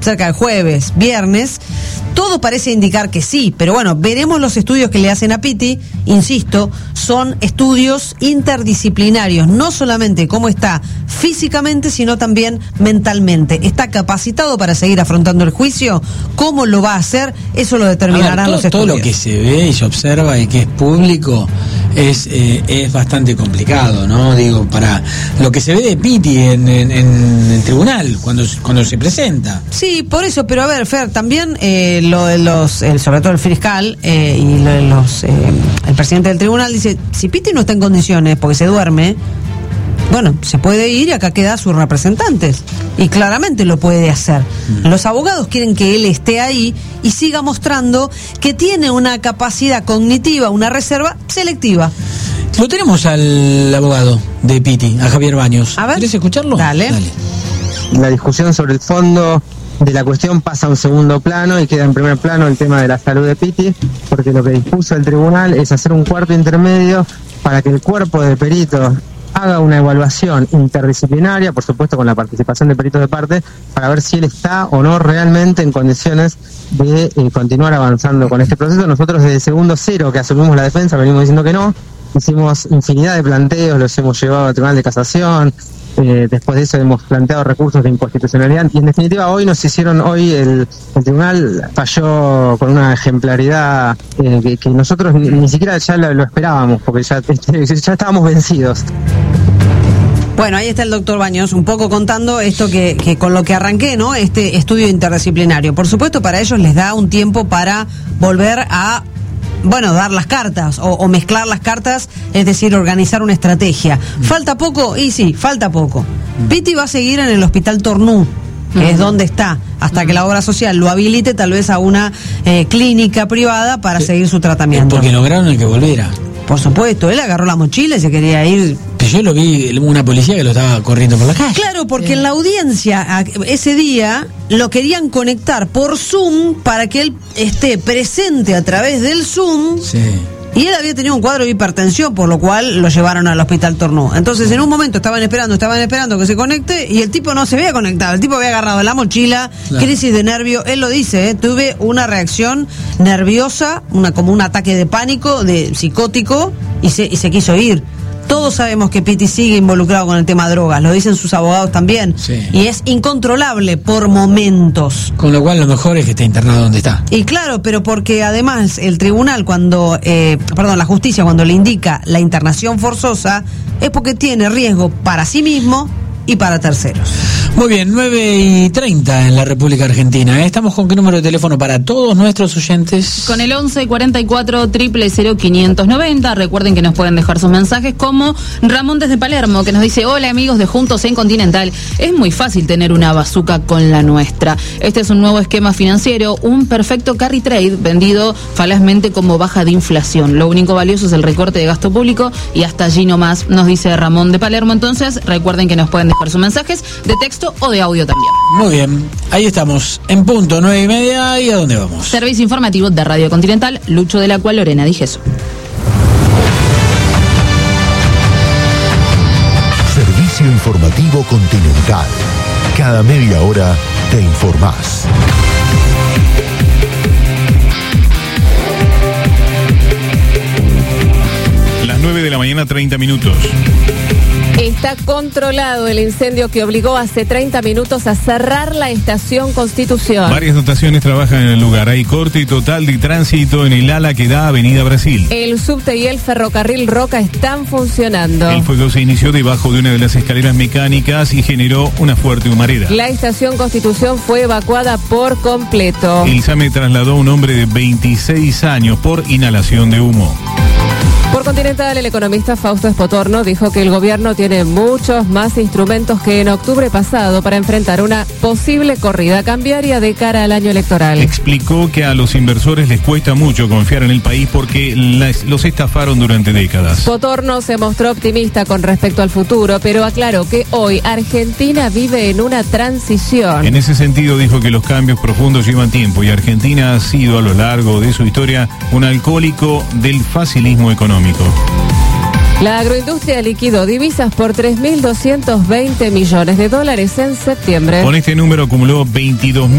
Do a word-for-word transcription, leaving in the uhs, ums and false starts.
cerca del jueves, viernes. Todo parece indicar que sí, pero bueno, veremos los estudios que le hacen a Pitti. Insisto, son estudios interdisciplinarios, no solamente cómo está físicamente, sino también mentalmente. ¿Está capacitado para seguir afrontando el juicio? ¿Cómo lo va a hacer? Eso lo determinarán ver, todo, los estudios. Todo lo que se ve y se observa y que es público es eh, es bastante complicado, ¿no? Digo, para lo que se ve de Pitti en, en, en el tribunal, cuando, cuando se presenta. Sí, por eso, pero a ver, Fer, también eh, lo de los, el, sobre todo el fiscal eh, y lo de los, eh, el presidente del tribunal dice, si Pitti no está en condiciones porque se duerme, bueno, se puede ir y acá queda sus representantes. Y claramente lo puede hacer. Mm. Los abogados quieren que él esté ahí y siga mostrando que tiene una capacidad cognitiva, una reserva selectiva. Lo tenemos al abogado de Pitti, a Javier Baños. A ver. ¿Querés escucharlo? Dale. Dale. La discusión sobre el fondo de la cuestión pasa a un segundo plano y queda en primer plano el tema de la salud de Pitti, porque lo que dispuso el tribunal es hacer un cuarto intermedio para que el cuerpo de peritos haga una evaluación interdisciplinaria, por supuesto con la participación de peritos de parte, para ver si él está o no realmente en condiciones de eh, continuar avanzando con este proceso. Nosotros desde el segundo cero que asumimos la defensa venimos diciendo que no, hicimos infinidad de planteos, los hemos llevado al Tribunal de Casación, eh, después de eso hemos planteado recursos de inconstitucionalidad y en definitiva hoy nos hicieron, hoy el, el Tribunal falló con una ejemplaridad eh, que, que nosotros ni, ni siquiera ya lo, lo esperábamos, porque ya, ya estábamos vencidos. Bueno, ahí está el doctor Baños, un poco contando esto que, que con lo que arranqué, ¿no? Este estudio interdisciplinario. Por supuesto, para ellos les da un tiempo para volver a, bueno, dar las cartas o, o mezclar las cartas, es decir, organizar una estrategia. Mm. ¿Falta poco? Y sí, falta poco. Mm. Pitti va a seguir en el Hospital Tornú, que mm. es donde está, hasta mm. que la obra social lo habilite tal vez a una eh, clínica privada para sí. seguir su tratamiento. Porque lograron el que volviera. Por supuesto, él agarró la mochila y se quería ir. Pero yo lo vi, una policía que lo estaba corriendo por la calle. Claro, porque sí. en la audiencia ese día lo querían conectar por Zoom para que él esté presente a través del Zoom. Sí. Y él había tenido un cuadro de hipertensión, por lo cual lo llevaron al Hospital Tornú. Entonces, en un momento estaban esperando, estaban esperando que se conecte y el tipo no se había conectado. El tipo había agarrado la mochila, claro. crisis de nervio. Él lo dice, ¿eh? Tuve una reacción nerviosa, una como un ataque de pánico, de psicótico, y se, y se quiso ir. Todos sabemos que Pitti sigue involucrado con el tema drogas, lo dicen sus abogados también, sí. y es incontrolable por momentos. Con lo cual lo mejor es que esté internado donde está. Y claro, pero porque además el tribunal cuando, eh, perdón, la justicia cuando le indica la internación forzosa es porque tiene riesgo para sí mismo y para terceros. Muy bien, nueve y treinta en la República Argentina. Estamos con qué número de teléfono para todos nuestros oyentes. Con el once cuarenta y cuatro cero cero cero quinientos noventa. Recuerden que nos pueden dejar sus mensajes, como Ramón desde Palermo, que nos dice: hola amigos de Juntos en Continental, es muy fácil tener una bazuca con la nuestra. Este es un nuevo esquema financiero, un perfecto carry trade vendido falazmente como baja de inflación. Lo único valioso es el recorte de gasto público y hasta allí nomás, nos dice Ramón de Palermo. Entonces recuerden que nos pueden dejar sus mensajes de texto o de audio también. Muy bien, ahí estamos, en punto, nueve y media. ¿Y a dónde vamos? Servicio informativo de Radio Continental, Lucho de la Cual, Lorena Di Jesús. Servicio informativo Continental. Cada media hora te informás. Las nueve de la mañana, treinta minutos. Está controlado el incendio que obligó hace treinta minutos a cerrar la estación Constitución. Varias dotaciones trabajan en el lugar. Hay corte total de tránsito en el ala que da Avenida Brasil. El subte y el ferrocarril Roca están funcionando. El fuego se inició debajo de una de las escaleras mecánicas y generó una fuerte humareda. La estación Constitución fue evacuada por completo. El SAME trasladó a un hombre de veintiséis años por inhalación de humo. Por Continental, el economista Fausto Espotorno dijo que el gobierno tiene muchos más instrumentos que en octubre pasado para enfrentar una posible corrida cambiaria de cara al año electoral. Explicó que a los inversores les cuesta mucho confiar en el país porque las, los estafaron durante décadas. Espotorno se mostró optimista con respecto al futuro, pero aclaró que hoy Argentina vive en una transición. En ese sentido dijo que los cambios profundos llevan tiempo y Argentina ha sido a lo largo de su historia un alcohólico del facilismo económico. La agroindustria liquidó divisas por tres mil doscientos veinte millones de dólares en septiembre. Con este número acumuló veintidós mil